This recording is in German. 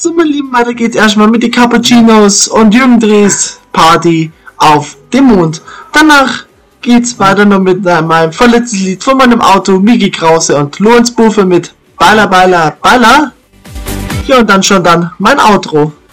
So, mein Lieben, weiter geht's erstmal mit den Cappuccinos und Jürgen Drees Party auf dem Mond. Danach geht's weiter noch mit meinem vorletzten Lied von meinem Auto, Miki Krause und Lorenz Bufe mit Baila Baila Baila. Ja, und dann mein Outro.